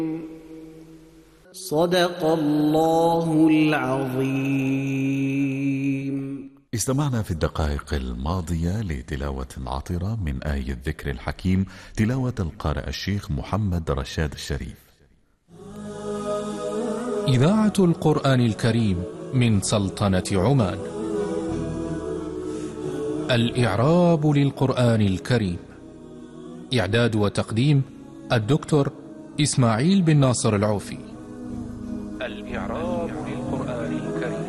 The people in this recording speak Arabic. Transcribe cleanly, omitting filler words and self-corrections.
صدق الله العظيم. استمعنا في الدقائق الماضية لتلاوة عطرة من آية الذكر الحكيم، تلاوة القارئ الشيخ محمد رشاد الشريف. إذاعة القرآن الكريم من سلطنة عمان. الإعراب للقرآن الكريم، إعداد وتقديم الدكتور إسماعيل بن ناصر العوفي. الإعراب